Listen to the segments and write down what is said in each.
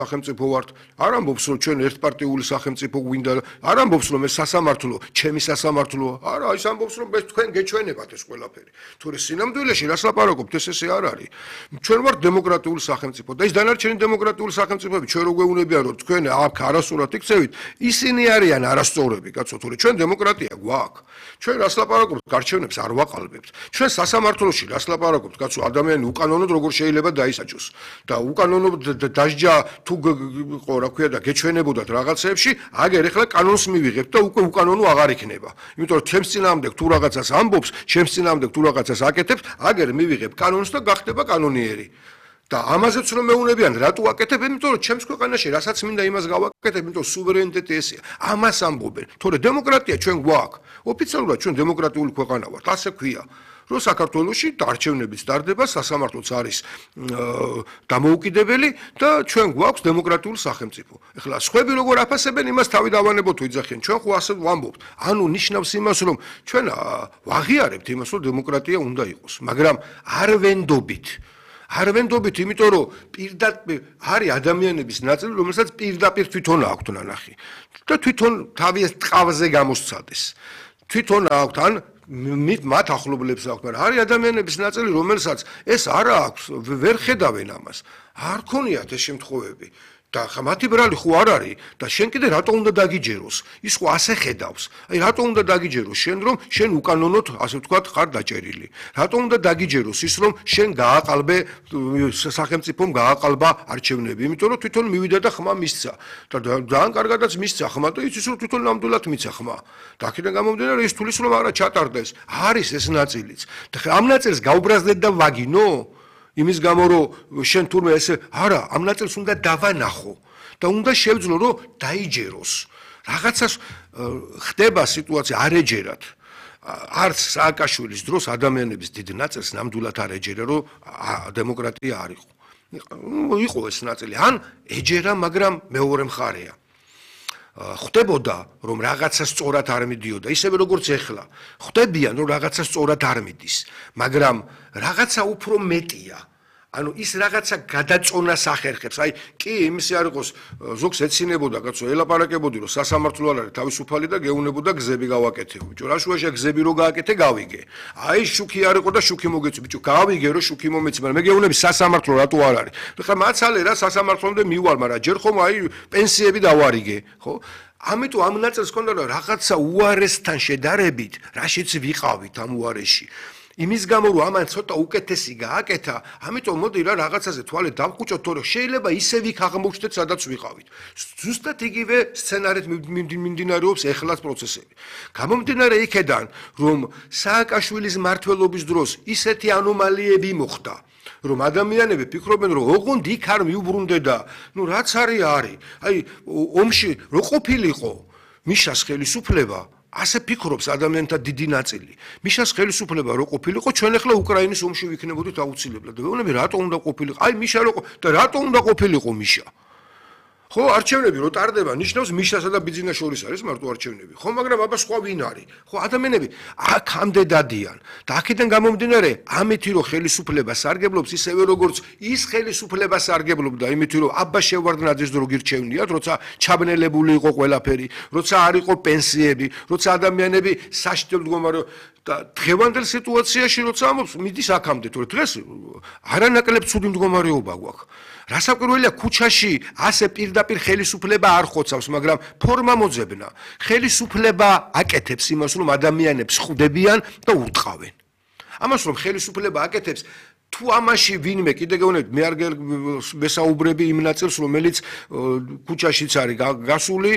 სახელმწიფო ვართ, არ ამბობს რომ ჩვენ ერთპარტიული სახელმწიფო გვინდა, არ ამბობს რომ ეს სასამართლო, ჩემი სასამართლოა, არა, ის ამბობს რომ ეს თქვენ გეჩვენებათ ეს ყველაფერი. თორე სინამდვილეში რას ლაპარაკობთ, ეს ესე არ არის. ჩვენ ვართ დემოკრატიული სახელმწიფო და ის დანარჩენი დემოკრატიული სახელმწიფოები ჩვენ რო გვეუბნებიან რომ თქვენ აქ არასწორად იქცევით, ისინი არიან არასწორები, კაცო, თორე ჩვენ დემოკრატია გვაქვს. ჩვენ რას ლაპარაკობთ, გარჩევნებს არ ვაყალბებთ. ჩვენ სასამართლოში რას ლაპარაკობთ, კაცო, ადამიანი უკანონოდ როგორ შეიძლება დაისაჯოს და უკანონოდ დასჯა თუ ყო რა ქვია და გეჩვენებოდათ რაღაცეებში, აგერ ეხლა კანონს მივიღებთ და უკვე უკანონო აღარ იქნება. იმიტომ რომ ჩემს წინააღმდეგ თუ რაღაცას ამბობს, ჩემს წინააღმდეგ თუ რაღაცას აკეთებს, აგერ მივიღებ კანონს და გახდება კანონიერი. და ამაზეც რომ მეუნებიან, რატო აკეთებ? იმიტომ რომ ჩემს ქვეყანაში რასაც მინდა იმას გავაკეთებ, იმიტომ სუვერენიტეტი ესეა. ამას ამბობენ. თორე დემოკრატია ჩვენ გვაქვს. ოფიციალურად ჩვენ დემოკრატიული ქვეყანა ვართ, ასე ქვია. რომ საქართველოში არჩევნებიც ტარდება, სასამართლოც არის დამოუკიდებელი და ჩვენ გვაქვს დემოკრატიული სახელმწიფო. ეხლა სხვები როგორ აფასებენ, იმას თავი დავანებოთ თუ იძახიან. ჩვენ ხო ასე ვამბობთ. ანუ ნიშნავს იმას, რომ ჩვენ ვაღიარებთ იმას, რომ დემოკრატია უნდა იყოს, მაგრამ არ ვენდობით. არ ვენდობით, იმიტომ რომ პირდაპირ არის ადამიანების ნაწილი, რომელსაც პირდაპირ თვითონ აქვთ ნანახი და თვითონ თავის ტყავზე გამოსცადეს. თვითონ აქვთ ან მათ ახლობლებს აქვთ, მაგრამ არის ადამიანების ნაწილი, რომელსაც ეს არ აქვს, ვერ ხედავენ ამას. არ ქონიათ ეს შემთხვევები. და მათი ბრალი ხო არ არის და შენ კიდე რატო უნდა დაგიჯეროს? ის ხო ასე ხედავს. აი რატო უნდა დაგიჯეროს შენ რომ შენ უკანონოდ ასე ვთქვათ ხარ დაჭერილი? რატო უნდა დაგიჯეროს ის რომ შენ გააყალბე სახელმწიფომ გააყალბა არჩევნები? იმიტომ რომ თვითონ მივიდა და ხმა მისცა. და ძალიან კარგადაც მისცა ხმა და იცის რომ თვითონ ნამდვილად მისცა ხმა. და აქედან გამომდინარე ის თulis რომ არა ჩატარდეს. არის ეს ნაწილიც. და ამ ნაწილს გაუბრაზდეთ და ვაგინო? იმის გამო რომ შენ თურმე ესე არა ამ ნაწილს უნდა დავანახო და უნდა შევძლო რომ დაიჯეროს რაღაცას ხდება სიტუაცია არ ეჯერათ არც სააკაშვილის დროს ადამიანების დიდ ნაწილს ნამდვილად არ ეჯერა რომ დემოკრატია არ იყო იყო ეს ნაწილი ან ეჯერა მაგრამ მეორე მხარეა ხდებოდა რომ რაღაცა სწორად არ მიდიოდა ისევე როგორც ეხლა ხდებიან რომ რაღაცა სწორად არ მიდის მაგრამ რაღაცა უფრო მეტია ანუ ის რაღაცა გადაწონას ახერხებს აი კი იმისი არ იყოს ზოგს ეცინებოდა კაცო ელაპარაკებოდი რომ სასამართლო არ არის თავისუფალი და გეუნებოდა გზები გავაკეთე ბიჭო რა შუაშია გზები რო გააკეთე გავიგე აი შუქი არ იყო და შუქი მოგეცი ბიჭო გავიგე რომ შუქი მომეცი მაგრამ მე გეუნები სასამართლო რატო არ არის ხა მაცალე რა სასამართლომდე მივალ მაგრამ ჯერ ხომ აი პენსიები დავარიგე ხო ამიტომ ამ ნაწილს ქონდა რომ რაღაცა უარესთან შედარებით რაშიც ვიყავით ამ უარეში იმის გამო რომ ამან ცოტა უკეთესი გააკეთა, ამიტომ მოდი რა რაღაცაზე თვალე დავყუჭოთ, თორე შეიძლება ისე ვიქ აღმოჩნდეთ, სადაც ვიყავით. ზუსტად იგივე სცენარით მიმდინარეობს ეხლაც პროცესები. გამომდინარე იქედან, რომ სააკაშვილის მმართველობის დროს ისეთი ანომალიები მოხდა, რომ ადამიანები ფიქრობენ, რომ ოღონდ იქ არ მიუბრუნდედა, ნუ რაც არის. აი, ომში რო ყოფილიყო, მიშას ხელისუფლება ასე ფიქრობს ადამიანთა დიდი ნაწილი. მიშას ხელისუფლება რო ყოფილიყო, ჩვენ ახლა უკრაინის ომში ვიქნებოდით აუცილებლად. ვეუბნები რატო უნდა ყოფილიყო? აი მიშა რო და რატო უნდა ყოფილიყო მიშა? ხო, არჩევნები რო ტარდება, ნიშნავს მიშასა და ბიძინას შორის არის მარტო არჩევნები. ხო, მაგრამ აბა სხვა ვინ არის? ხო, ადამიანები აქამდე დადიან. და აქედან გამომდინარე, ამითი რო ხელისუფლება სარგებლობს ისევე როგორც ის ხელისუფლება სარგებლობდა, იმითი რომ აბა შევარდნაძეს დრო გირჩევნიათ, როცა ჩაბნელებული იყო ყველაფერი, როცა არ იყო პენსიები, როცა ადამიანები საშტელ მდგომარეობ და დღევანდელ სიტუაციაში როცა ამბობს, მიდის აქამდე, თორე დღეს არანაკლებ ცუდი მდგომარეობა გვაქვს. რასაკვირველია ქუჩაში ასე პირდაპირ ხელისუფლება არ ხოცავს, მაგრამ ფორმა მოძებნა. ხელისუფლება აკეთებს იმას, რომ ადამიანებს ხვდებიან და ურტყავენ. ამას რომ ხელისუფლება აკეთებს, თუ ამაში ვინმე კიდე გეუბნებით, მე არ მესაუბრები იმ ნაწილს, რომელიც ქუჩაშიც არის გასული,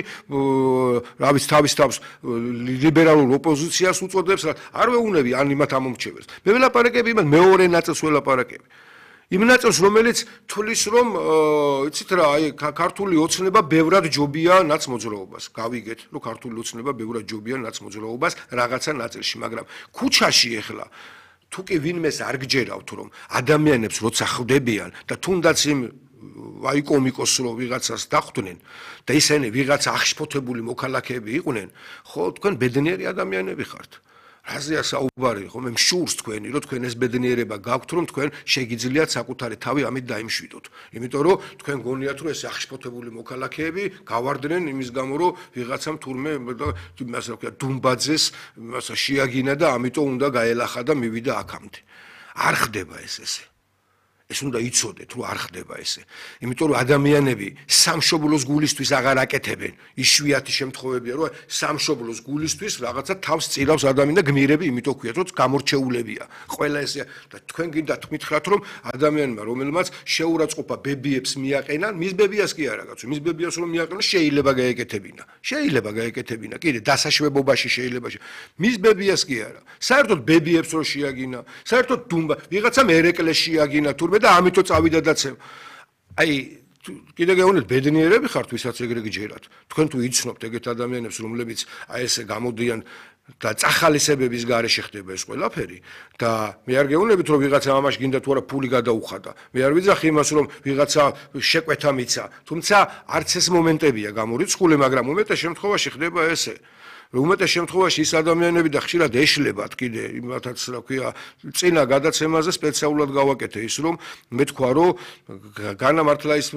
რა ვიცი, თავის თავს ლიბერალურ ოპოზიციას უწოდებს, არ ვეუბნები ან იმათ ამომრჩეველს. მე ველაპარაკები იმათ მეორე ნაწილს ველაპარაკები. იმ ნაწილს რომელიც თulis რომ იცით რა აი ქართული ოცნება ბევრად ჯობია ნაცმოძრაობას გავიგეთ რომ ქართული ოცნება ბევრად ჯობია ნაცმოძრაობას რაღაცა ნაწილში მაგრამ ქუჩაში ეხლა თუ კი ვინმეს არ გჯერავთ რომ ადამიანებს როცა ხვდებიან და თუნდაც იმ აი კომიკოს რო ვიღაცას დახვდნენ და ისინი ვიღაცა აღშფოთებული მოქალაქეები იყვნენ ხო თქვენ ბედნიერი ადამიანები ხართ რაზეა საუბარი, ხომ? მე მშურს თქვენი, რომ თქვენ ეს ბედნიერება გაქვთ, რომ თქვენ შეგიძლიათ საკუთარი თავი ამით დაიმშვიდოთ. იმიტომ რომ თქვენ გონიათ, რომ ეს აღშფოთებული მოქალაქეები გავარდნენ იმის გამო, რომ ვიღაცამ თურმე იმას რა ქვია, დუმბაძეს შეაგინა და ამიტომ უნდა გაელახა და მივიდა აქამდე. არ ხდება ესე. ეს უნდა იცოდეთ, რომ არ ხდება ესე. იმიტომ რომ ადამიანები სამშობლოს გულისთვის აღარ აკეთებენ. იშვიათი შემთხვევებია, რომ სამშობლოს გულისთვის რაღაცა თავს წილავს ადამიანი და გმირები იმიტომ ქვიათ, რომ გამორჩეულებია. ყველა ესე და თქვენ გინდათ მითხრათ, რომ ადამიანმა, რომელმაც შეურაცხყოფა ბებიებს მიაყენა, მის ბებიას კი არა, კაცო, მის ბებიას რომ მიაყენა, შეიძლება გაეკეთებინა. შეიძლება გაეკეთებინა. კიდე დასაშვებობაში შეიძლება. მის ბებიას კი არა. საერთოდ ბებიებს რო შეაგინა, საერთოდ დუმბა, ვიღაცამ ერეკლეს შეაგინა თურმე და ამიტომ წავიდა დაცემ. აი, კიდე გეუბნეთ, ბედნიერები ხართ, ვისაც ეგრე გჯერათ. თქვენ თუ იცნობთ ეგეთ ადამიანებს, რომლებიც აი ესე გამოდიან და წახალისებების გარეშე ხდება ეს ყველაფერი და მე არ გეუბნებით, რომ ვიღაცა ამაში გინდა თუ არა ფული გადაუხადა. მე არ ვიძახი იმას, რომ ვიღაცა შეკვეთა მიცა. თუმცა არც ეს მომენტებია გამორიცხული, მაგრამ უმეტეს შემთხვევაში ხდება ესე. უმეტეს შემთხვევაში ის ადამიანები და ხშირად ეშლებათ კიდე იმათაც რა ქვია წინა გადაცემაზე სპეციალურად გავაკეთე ის რომ მე თქვა რომ განამართლა ის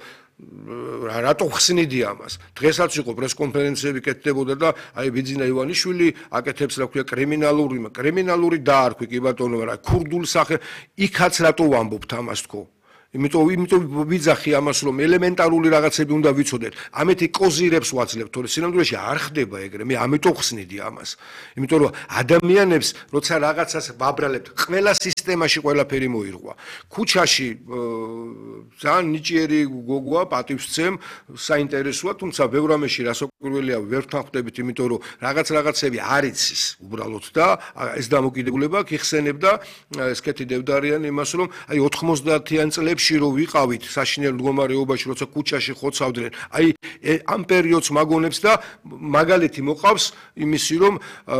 რატო ხსნიდი ამას დღესაც იყო პრესკონფერენციები კეთდებოდა და აი ბიძინა ივანიშვილი აკეთებს რა ქვია კრიმინალური დაარქვი კი ბატონო რა ქურდულ სახე იქაც რატო ვამბობთ ამას თქო იმიტომ ვიძახი ამას რომ ელემენტარული რაღაცები უნდა ვიცოდეთ. ამეთი კოზირებს ვაძლევთ, თორე სინამდვილეში არ ხდება ეგრე. მე ამიტომ ხსნიდი ამას. იმიტომ რომ ადამიანებს როცა რაღაცას ვაბრალებთ, ყველა სისტემაში ყველაფერი მოირღვა. ქუჩაში ძალიან ნიჭიერი გოგოა, პატივსცემ, საინტერესოა, თუმცა ბევრ რამეში რასაკვირველია ვერ თანხმდებით, იმიტომ რომ რაღაცები არ იცის უბრალოდ და ეს დამოკიდებულება გიხსენებდა ესკეთი დევდარიანი იმას რომ აი 90-იან წლებში რო ვიყავით საშინელ მდგომარეობაში, როცა ქუჩაში ხოცავდნენ, აი ამ პერიოდს მაგონებს და მაგალითი მოყავს იმისი, რომ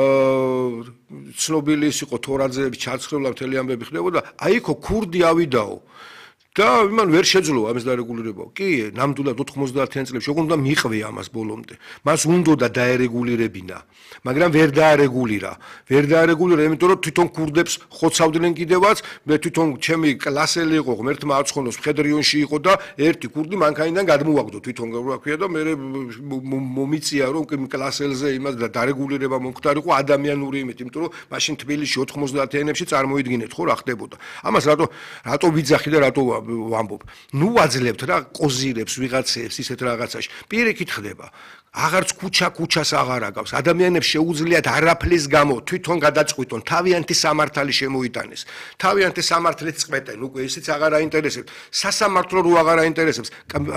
ცნობილი ის იყო თორაძეების ჩაცხრევლა მთელი ამბები ხდებოდა, აი ხო ქურდი ავიდაო. და იმან ვერ შეძლო ამის დარეგულირება. კი, ნამდვილად 90-იან წლებში ოღონდ უნდა მიყვე ამას ბოლომდე. მას უნდა დაერეგულირებინა, მაგრამ ვერ დაარეგულირა. იმიტომ რომ თვითონ ქურდებს ხოცავდნენ კიდევაც, მე თვითონ ჩემი კლასელი იყო, ღმერთმა აცხონოს მხედრიონში იყო და ერთი ქურდი მანქანიდან გადმოვაგდო თვითონ რა ქვია და მე მომიწია რომ კლასელზე იმას და დარეგულირება მომხდარიყო ადამიანური იმით, იმიტომ რომ მაშინ თბილისში 90-იანებში წარმოიდგინეთ ხო რა ხდებოდა. ამას რატო ვიძახი და რატო ვამბობ. ნუ ვაძლევთ რა ყოზირებს ვიღაცებს ისეთ რაღაცაში. პირიქით ხდება. აღარც ქუჩას აღარ აკავს. ადამიანებს შეუძლიათ არაფლის გამო თვითონ გადაწყვიტონ, თავიანთი სამართალი შემოიტანეს. თავიანთი სამართლით წყვეტენ, უკვე ისიც აღარ აინტერესებს. სასამართლო რო აღარ აინტერესებს.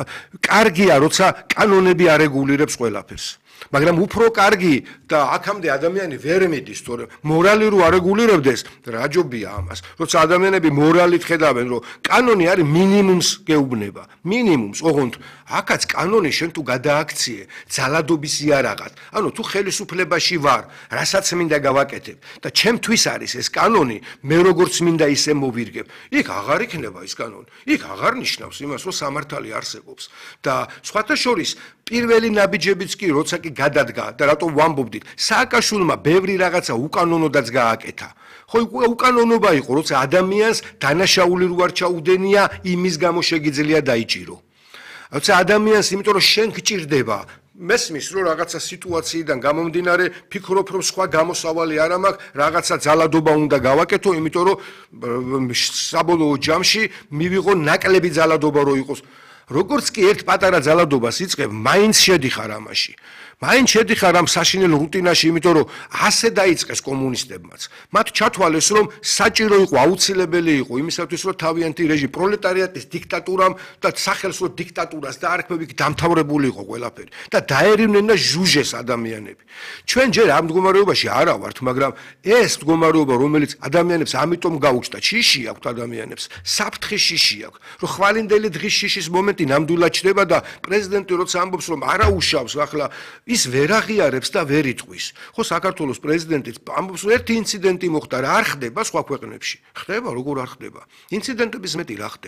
კარგია, როცა კანონები არეგულირებს ყველაფერს. მაგრამ უფრო კარგი და აქამდე ადამიანი ვერ მიდის, თორე მორალი რო არეგულირებდეს, რაჯობია ამას. როცა ადამიანები მორალით ხედავენ, რომ კანონი არის მინიმუმს გეუბნება. მინიმუმს, ოღონდ აქაც კანონი შენ თუ გადააქციე, ძალადობის იარაღად. ანუ თუ ხელისუფლებაში ვარ, რასაც მინდა გავაკეთებ და ჩემთვის არის ეს კანონი, მე როგორც მინდა ისე მოვირგებ. იქ აღარ იქნება ის კანონი. იქ აღარ ნიშნავს იმას, რომ სამართალი არსებობს. და სხვათა შორის პირველი ნაბიჯებიც კი როცა კი გადადგა და რატომ ვამბობდით, სააკაშვილმა ბევრი რაღაცა უკანონოდაც გააკეთა. ხო უკანონობა იყო, როცა ადამიანს დანაშაული რო არ ჩაუდენია, იმის გამო შეგიძლია დაიჭირო. როცა ადამიანს, იმიტომ რომ შენ გჭირდება, მესმის რომ რაღაცა სიტუაციიდან გამომდინარე, ფიქრობ რომ სხვა გამოსავალი არ მაქვს, რაღაცა ძალადობა უნდა გავაკეთო, იმიტომ რომ საბოლოო ჯამში მივიღო ნაკლები ძალადობა რო იყოს. როგორც კი ერთ პატარა ძალადობას იწყებ, მაინც შედიხარ ამაში. მაინც შედიხარ ამ საშინელ რუტინაში, იმიტომ რომ ასე დაიწყეს კომუნისტებმაც. მათ ჩათვალეს, რომ საჭირო იყო, აუცილებელი იყო იმისათვის, რომ თავიანთი რეჟიმი პროლეტარიატის დიქტატურამ და სახელსო დიქტატურას დაარქმევით დამთავრებული იყო ყველაფერი და დაერივნენ და ჟუჟეს ადამიანები. ჩვენ ჯერ ამ მდგომარეობაში არა ვართ, მაგრამ ეს მდგომარეობა, რომელიც ადამიანებს ამიტომ გაუჩნდა, შიში აქვთ ადამიანებს, საფრთხის შიში აქვთ, რომ ხვალინდელი დღის შიშის მომენტი ნამდვილად ჩდება და პრეზიდენტი როცა ამბობს, რომ არაუშავს ახლა ის ვერ აღიარებს და ვერ იტყვის. ხო, საქართველოს პრეზიდენტიც ამბობს, რომ ერთი ინციდენტი მოხდა, რა არ ხდება სხვა ქვეყნებში. ხდება, როგორ არ ხდება? ინციდენტების მეტი რა ხდება?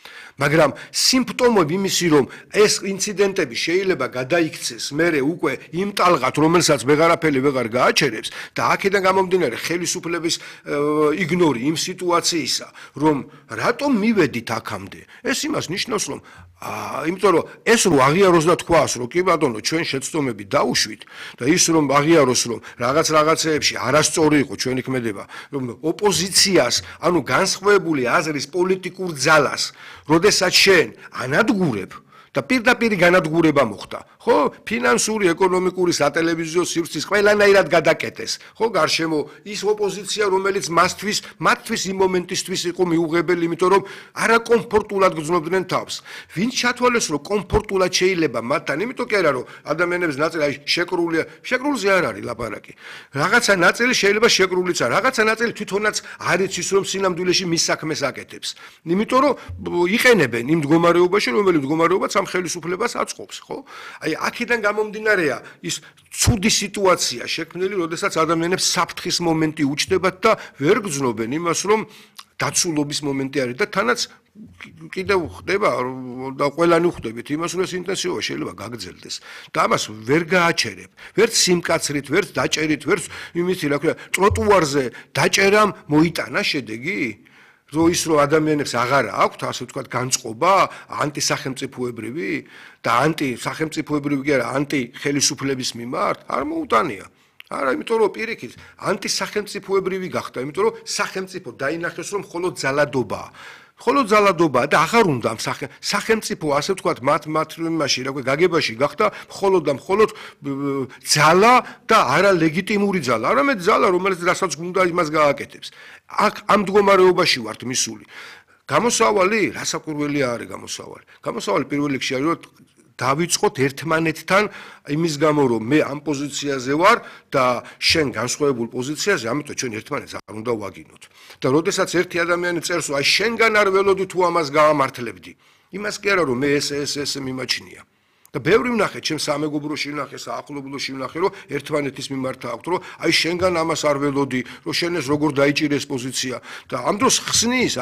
მაგრამ სიმპტომები იმისი რომ ეს ინციდენტები შეიძლება გადაიქცეს მერე უკვე იმ ტალღად რომელსაც ვეღარაფერი ვეღარ გააჩერებს და აქედან გამომდინარე ხელისუფლების იგნორი იმ სიტუაციისა რომ რატომ მივედით აქამდე ეს იმას ნიშნავს რომ იმიტომ რომ ეს რო აღიაროს და თქვას რომ კი ბატონო ჩვენ შეცდომები დაუშვით და ის რომ აღიაროს რომ რაღაცეებში არასწორი იყო ჩვენი ქმედება რომ ოპოზიციას ანუ განსხვავებული აზრის პოლიტიკურ ძალას როდესაც შენ ანადგურებ და პირდაპირ განადგურება მოხდა ხო ფინანსური ეკონომიკური სატელევიზიო სივრცის ყველანაირად გადაკეტეს ხო გარშემო ის ოპოზიცია რომელიც მათთვის იმ მომენტისთვის იყო მიუღებელი იმიტომ რომ არაკომფორტულად გრძნობდნენ თავს ვინც ჩათვალეს რომ კომფორტულად შეიძლება მათთან იმიტომ კი არა რომ ადამიანების ნაწილი შეკრულზე არ არის ლაპარაკი რაღაცა ნაწილი შეიძლება შეკრულიც არ რაღაცა ნაწილი თვითონაც არ იცის რომ სინამდვილეში მის საქმეს აკეთებს იმიტომ რომ იყენებენ იმ მდგომარეობაში რომელიც მდგომარეობაც ამ ხელისუფლებას აწყობს ხო აი აქედან გამომდინარეა ის ცუდი სიტუაცია შექმნილი როდესაც ადამიანებს საფრთხის მომენტი უჩნდებათ და ვერ გრძნობენ იმას რომ დაცულობის მომენტი არის და თანაც კიდევ ხდება და ყველანი ხვდებით იმას რომ ეს ინტენსივობა შეიძლება გაგრძელდეს და ამას ვერ გააჩერებ ვერც სიმკაცრით ვერც დაჭერით ვერც იმითი რა ქვია ტროტუარზე დაჭერამ მოიტანა შედეგი რო ის რო ადამიანებს აღარა აქვთ ასე ვთქვათ განწყობა ანტისახელმწიფოებრივი და ანტისახელმწიფოებრივი კი არა ანტიხელისუფლების მიმართ არ მოუტანია არა იმიტომ რომ პირიქით ანტისახელმწიფოებრივი გახდა იმიტომ რომ სახელმწიფო დაინახეს რომ მხოლოდ ძალადობაა მხოლოდ ძალადობაა და აღარ უნდა ამ სახელმწიფო ასე ვთქვათ მათ იმაში რა ქვია გაგებაში გახდა მხოლოდ და მხოლოდ ძალა და არა ლეგიტიმური ძალა არამედ ძალა რომელიც რასაც უნდა იმას გააკეთებს აქ ამ მდგომარეობაში ვართ მისული გამოსავალი რასაკვირველია არის გამოსავალი პირველ რიგში არის რომ დავიწყოთ ერთმანეთთან იმის გამო რომ მე ამ პოზიციაზე ვარ და შენ განსხვავებულ პოზიციაზე ამიტომ ჩვენ ერთმანეთს არ უნდა ვაგინოთ და როდესაც ერთი ადამიანი წერს აი შენგან არ ველოდი თუ ამას გაამართლებდი იმას კი არა რომ მე ეს მიმაჩნია და ბევრი ვნახე ჩემ სამეგობროში ვნახე საახლობლოში ვნახე რომ ერთმანეთის მიმართ აქვთ რომ აი შენგან ამას არ ველოდი რომ შენ ეს როგორ დაიჭირეს პოზიცია და ამ დროს ხსნის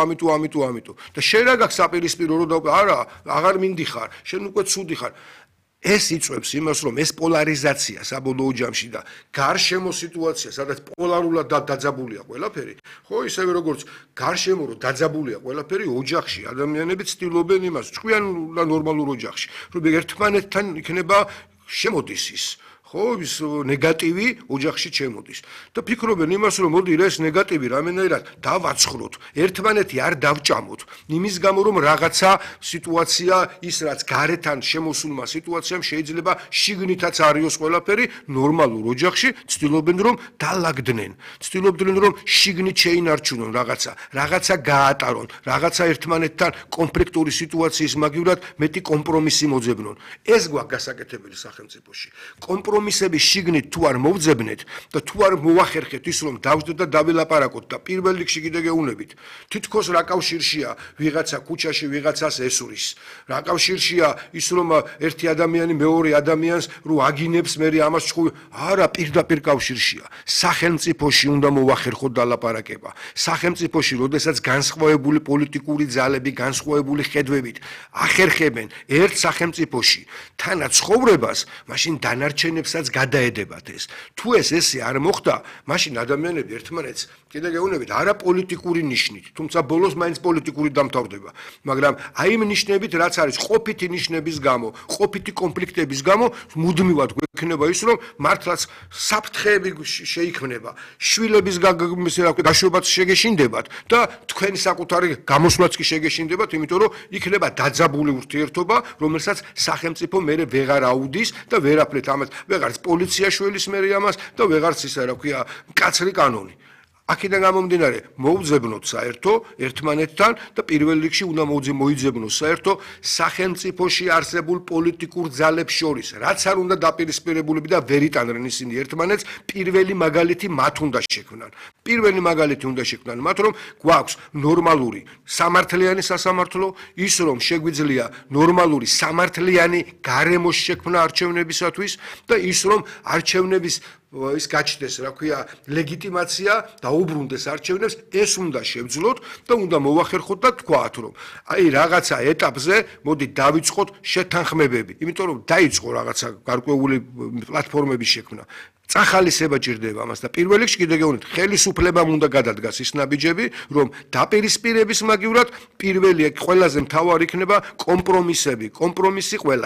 ამიტომ და შენ რა გაქვს საპირისპირო რომ არა აღარ მინდიხარ შენ უკვე ცუდი ხარ ეს იწვევს იმას რომ ეს პოლარიზაცია საბოლოო ჯამში და გარშემო სიტუაცია სადაც პოლარულად დაძაბულია ყველაფერი ხო ისევე როგორც გარშემო რომ დაძაბულია ყველაფერი ოჯახში ადამიანები ცდილობენ იმას ჭკვიან და ნორმალურ ოჯახში რომ ერთმანეთთან იქნება შემოდის ის ხო ის ნეგატივი ოჯახში შემოდის და ფიქრობენ იმას რომ მოდი ეს ნეგატივი რამენერად დავაცხროთ ერთმანეთი არ დავჭამოთ იმის გამო რომ რაღაცა სიტუაცია ის რაც გარეთან შემოსულმა სიტუაციამ შეიძლება შიგნითაც არიოს ყველაფერი ნორმალურ ოჯახში ცდილობენ რომ დალაგდნენ ცდილობდნენ რომ შიგნით შეინარჩუნონ რაღაცა გაატარონ რაღაცა ერთმანეთთან კონფლიქტური სიტუაციის მაგივრად მეტი კომპრომისი მოძებნონ ეს გვაქვს გასაკეთებელი სახელმწიფოში კომპრომისები შიგნით თუ არ მოვძებნეთ და თუ არ მოვახერხეთ ის რომ დავждეთ და დავილაპარაკოთ და პირველ რიგში კიდე გეუნებით თითქოს რა კავშირშია ვიღაცა ქუჩაში ვიღაცას ესურის რა კავშირშია ის რომ ერთი ადამიანი მეორე ადამიანს რო აგინებს მე ამას ჭყვი არა პირდაპირ კავშირშია სახელმწიფოში უნდა მოვახერხოთ დალაპარაკება სახელმწიფოში როდესაც განსხვავებული პოლიტიკური ძალები განსხვავებული ხედვებით ახერხებენ ერთ სახელმწიფოში თანაც ცხოვრებას მაშინ დანარჩენებსაც გადაედებათ ეს თუ ესე არ მოხდა მაშინ ადამიანები ერთმანეთს კიდე გეუბნებით არა პოლიტიკური ნიშნით თუმცა ბოლოს მაინც პოლიტიკური დამთავრდება მაგრამ აი იმ ნიშნებით რაც არის ყოფითი ნიშნების გამო ყოფითი კონფლიქტების გამო მუდმივად გვექნება ის რომ მართლაც საფრთხეები შეიქმნება შვილების გაშვებაც შეგეშინდებათ და თქვენი საკუთარი გამოსვლაც კი შეგეშინდებათ იმიტომ რომ იქნება დაძაბული ურთიერთობა რომელსაც სახელმწიფო მერე ვეღარ აუდის და ვერაფრით ამას ვეღარც პოლიცია შველის მერე ამას და ვეღარც ისა რა ქვია მკაცრი კანონი აქედან გამომდინარე მოუძებნოთ საერთო ერთმანეთთან და პირველ რიგში უნდა მოიძებნოს საერთო სახელმწიფოში არსებულ პოლიტიკურ ძალებს შორის რაც არ უნდა დაპირისპირებულები და ვერ იტანდნენ ისინი ერთმანეთს პირველი მაგალითი მათ უნდა შექმნან მათ რომ გვაქვს ნორმალური სამართლიანი სასამართლო ის რომ შეგვიძლია ნორმალური სამართლიანი გარემოს შექმნა არჩევნებისათვის და ის რომ არჩევნების ის გაჩნდეს, რა ქვია, ლეგიტიმაცია და უბრუნდეს არჩევნებს, ეს უნდა შევძლოთ და უნდა მოვახერხოთ და თქვათ, რომ აი რაღაცა ეტაპზე მოდი დავიწყოთ შეთანხმებები, იმიტომ რომ დაიწყო რაღაცა გარკვეული პლატფორმების შექმნა. წახალისება ჭირდება ამას და პირველ რიგში კიდე გეუბნით, ხელისუფლებამ უნდა გადადგას ის ნაბიჯები, რომ დაპირისპირების მაგივრად პირველი ყველაზე მთავარი იქნება კომპრომისები, კომპრომისი ყველა